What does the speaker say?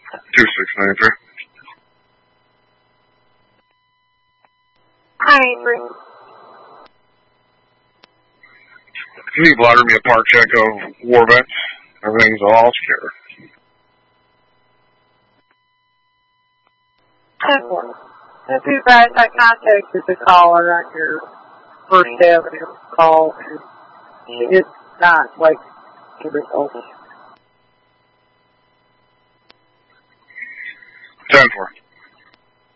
2693. Hi, Adrian. Can you blotter me a park check of war vets? Everything's all secure. 10-1. The two guys I contacted the caller on your First Avenue call, and he did not like the results. 10-4.